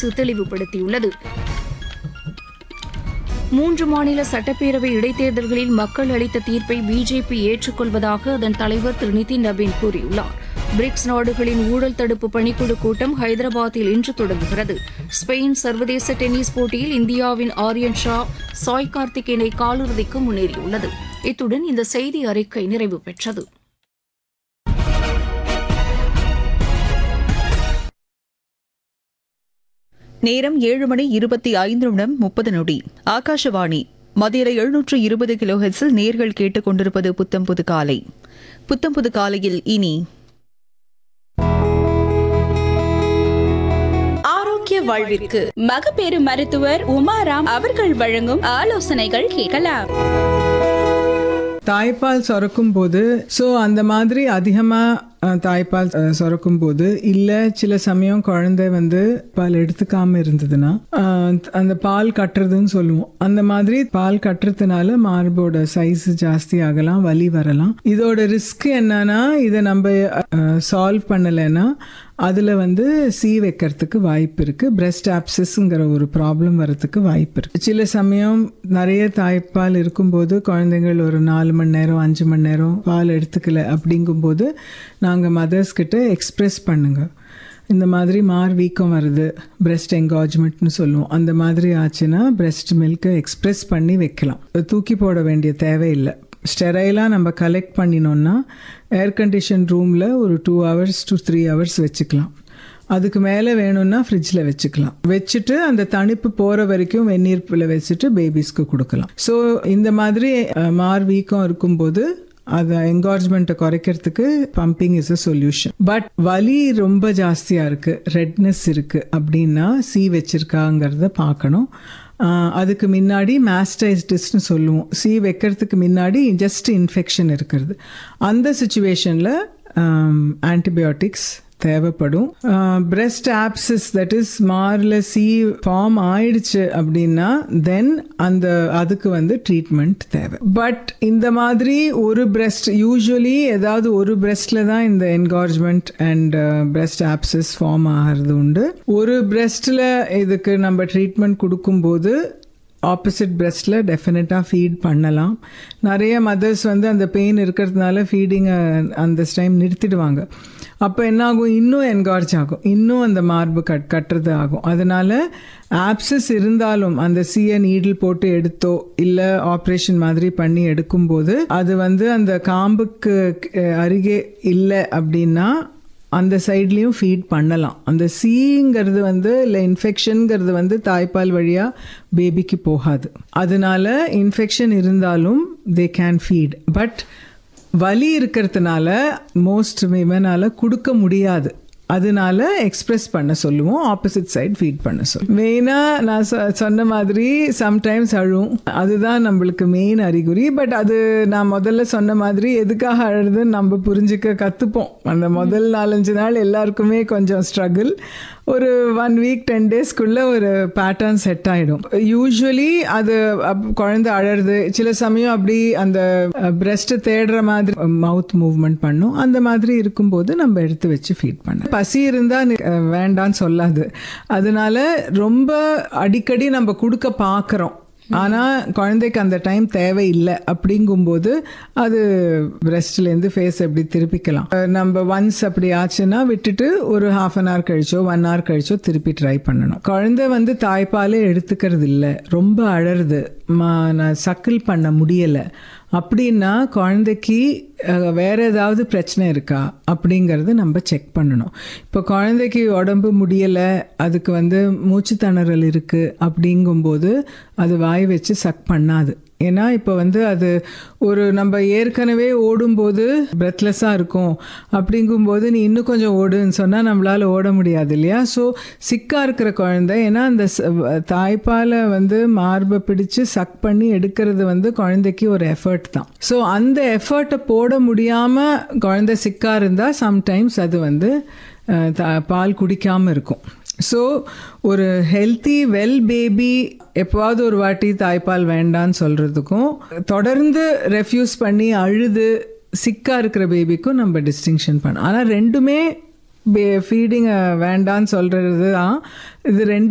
அரசு தெளிவுபடுத்தியுள்ளது. 3 மாநில சட்டப்பேரவை இடைத்தேர்தல்களில் மக்கள் அளித்த தீர்ப்பை பிஜேபி ஏற்றுக்கொள்வதாக அதன் தலைவர் திரு நிதின் நபீன் கூறியுள்ளார். பிரிக்ஸ் நாடுகளின் ஊழல் தடுப்பு பணிக்குழு கூட்டம் ஹைதராபாத்தில் இன்று தொடங்குகிறது. ஸ்பெயின் சர்வதேச டென்னிஸ் போட்டியில் இந்தியாவின் ஆரியன் ஷா சாய் கார்த்திக் இணை காலிறுதிக்கு முன்னேறியுள்ளது. இத்துடன் இந்த செய்தி அறிக்கை நிறைவு பெற்றது. நேரம் 7:25:30 ஆகாஷவாணி மதிய 720 கிலோஹெர்ட்ஸில் நேர்கள் கேட்டுக் கொண்டிருப்பது புத்தம் புது காலை. புத்தம் புது காலையில் இனி ஆரோக்கிய வாழ்விற்கு மகப்பேறு மருத்துவர் உமாராம் அவர்கள் வழங்கும் ஆலோசனைகள் கேட்கலாம். தாய்ப்பால் சுரக்கும் போது அந்த மாதிரி அதிகமாக தாய்ப்பால் சுரக்கும் போது இல்லை சில சமயம் குழந்தை பால் எடுத்துக்காம இருந்ததுன்னா அந்த பால் கட்டுறதுன்னு சொல்லுவோம். அந்த மாதிரி பால் கட்டுறதுனால மார்போட சைஸ் ஜாஸ்தி ஆகலாம், வலி வரலாம். இதோட ரிஸ்க் என்னன்னா இதை நம்ம சால்வ் பண்ணலைன்னா அதில் சி வைக்கிறதுக்கு வாய்ப்பு இருக்குது. பிரெஸ்ட் ஆப்சஸ்ங்கிற ஒரு ப்ராப்ளம் வரத்துக்கு வாய்ப்பு இருக்குது. சில சமயம் நிறைய தாய்ப்பால் இருக்கும்போது குழந்தைங்கள் ஒரு 4 மணி நேரம் 5 மணி நேரம் பால் எடுத்துக்கல அப்படிங்கும்போது நாங்கள் மதர்ஸ்கிட்ட எக்ஸ்ப்ரெஸ் பண்ணுங்க, இந்த மாதிரி மார் வீக்கம் வருது, பிரெஸ்ட் என்காஜ்மெண்ட்னு சொல்லுவோம், அந்த மாதிரி ஆச்சுன்னா பிரெஸ்ட் மில்கை எக்ஸ்ப்ரெஸ் பண்ணி வைக்கலாம். தூக்கி போட வேண்டிய தேவையில்லை. ஸ்டெரைலாக நம்ம கலெக்ட் பண்ணினோன்னா ஏர் கண்டிஷன் ரூமில் ஒரு 2 hours to 3 hours வச்சுக்கலாம். அதுக்கு மேலே வேணும்னா ஃப்ரிட்ஜில் வச்சுக்கலாம். வச்சுட்டு அந்த தணிப்பு போகிற வரைக்கும் வெந்நீர்ப்பில் வச்சுட்டு பேபிஸ்க்கு கொடுக்கலாம். ஸோ இந்த மாதிரி மார் வீக்கம் இருக்கும்போது அதை என்கார்ஜ்மெண்ட்டை குறைக்கிறதுக்கு pumping is a solution. But வலி ரொம்ப ஜாஸ்தியாக இருக்குது, ரெட்னஸ் இருக்குது அப்படின்னா வச்சிருக்காங்கிறத பார்க்கணும். அதுக்கு முன்னாடி மாஸ்டைட்டிஸ்னு சொல்லுவோம். வைக்கிறதுக்கு முன்னாடி ஜஸ்ட் இன்ஃபெக்ஷன் இருக்கிறது. அந்த சிச்சுவேஷனில் ஆன்டிபயோட்டிக்ஸ் தேவைப்படும். Breast abscess that is மாரில் form ஆயிடுச்சு அப்படின்னா தென் அதுக்கு ட்ரீட்மெண்ட் தேவை. பட் இந்த மாதிரி ஒரு பிரெஸ்ட் யூஸ்வலி ஏதாவது ஒரு பிரெஸ்ட்ல தான் இந்த engorgement and breast abscess form ஆகிறது உண்டு. ஒரு பிரெஸ்ட்ல இதுக்கு நம்ம ட்ரீட்மெண்ட் கொடுக்கும்போது ஆப்போசிட் பிரெஸ்டில் டெஃபினட்டாக ஃபீட் பண்ணலாம். நிறைய மதர்ஸ் அந்த பெயின் இருக்கிறதுனால ஃபீடிங்கை அந்த டைம் நிறுத்திடுவாங்க. அப்போ என்ன ஆகும், இன்னும் என்கார்ஜ் ஆகும், இன்னும் அந்த மார்பு கட்டுறது ஆகும். அதனால் ஆப்சஸ் இருந்தாலும் அந்த நீடில் போட்டு எடுத்தோ இல்லை ஆப்ரேஷன் மாதிரி பண்ணி எடுக்கும்போது அது அந்த காம்புக்கு அருகே இல்லை அப்படின்னா அந்த சைட்லேயும் ஃபீட் பண்ணலாம். அந்த சிங்கிறது இல்லை இன்ஃபெக்ஷனுங்கிறது தாய்ப்பால் வழியாக பேபிக்கு போகாது. அதனால இன்ஃபெக்ஷன் இருந்தாலும் தே கேன் ஃபீட். பட் வலி இருக்கிறதுனால மோஸ்ட் விமனால் கொடுக்க முடியாது. அதனால எக்ஸ்பிரஸ் பண்ண சொல்லுவோம், ஆப்போசிட் சைட் ஃபீட் பண்ண சொல்லுவோம். மெயினாக நான் சொன்ன மாதிரி சம்டைம்ஸ் அழும், அதுதான் நம்மளுக்கு மெயின் அறிகுறி. பட் அது நான் முதல்ல சொன்ன மாதிரி எதுக்காக அழுதுன்னு நம்ம புரிஞ்சுக்க கற்றுப்போம். அந்த முதல் 4-5 நாள் எல்லாருக்குமே கொஞ்சம் ஸ்ட்ரகிள். ஒரு 1 week 10 daysக்குள்ளே ஒரு பேட்டர்ன் செட் ஆகிடும். யூஸ்வலி அது குழந்தை அழறது, சில சமயம் அப்படி அந்த பிரெஸ்ட்டை தேடுற மாதிரி மவுத் மூவ்மெண்ட் பண்ணும். அந்த மாதிரி இருக்கும்போது நம்ம எடுத்து வச்சு ஃபீட் பண்ண. பசி இருந்தால் வேண்டான்னு சொல்லாது. அதனால ரொம்ப அடிக்கடி நம்ம கொடுக்க பார்க்குறோம், ஆனால் குழந்தைக்கு அந்த டைம் தேவையில்லை அப்படிங்கும்போது அது பிரெஸ்ட்லேருந்து ஃபேஸ் எப்படி திருப்பிக்கலாம். நம்ம ஒன்ஸ் அப்படி ஆச்சுன்னா விட்டுட்டு ஒரு 1/2 hour கழிச்சோ 1 hour கழிச்சோ திருப்பி ட்ரை பண்ணணும். குழந்தை தாய்ப்பாலே எடுத்துக்கிறது இல்லை, ரொம்ப அழறது, நான் சக்கிள் பண்ண முடியலை அப்படின்னா குழந்தைக்கு வேற ஏதாவது பிரச்சனை இருக்கா அப்படிங்கிறது நம்ம செக் பண்ணணும். இப்போ குழந்தைக்கு உடம்பு முடியலை, அதுக்கு மூச்சு திணறல் இருக்குது அப்படிங்கும்போது அது வாய் வச்சு சக் பண்ணாது. ஏன்னா இப்போ அது ஒரு நம்ம ஏற்கனவே ஓடும்போது பிரெத்லெஸ்ஸாக இருக்கும் அப்படிங்கும்போது நீ இன்னும் கொஞ்சம் ஓடுன்னு சொன்னால் நம்மளால் ஓட முடியாது இல்லையா. ஸோ சிக்காக இருக்கிற குழந்தை, ஏன்னா அந்த தாய்ப்பாலை மார்பை பிடிச்சு சக் பண்ணி எடுக்கிறது குழந்தைக்கு ஒரு எஃபர்ட் தான். ஸோ அந்த எஃபர்ட்டை போட முடியாமல் குழந்தை சிக்காக இருந்தால் சம்டைம்ஸ் அது பால் குடிக்காமல் இருக்கும். ஸோ ஒரு ஹெல்த்தி வெல் பேபி எப்போவாவது ஒரு வாட்டி தாய்ப்பால் வேண்டான்னு சொல்கிறதுக்கும் தொடர்ந்து ரெஃப்யூஸ் பண்ணி அழுது சிக்காக இருக்கிற பேபிக்கும் நம்ம டிஸ்டிங்ஷன் பண்ணோம். ஆனால் ரெண்டுமே ஃபீடிங்கை வேண்டான்னு சொல்கிறது தான். இது ரெண்டு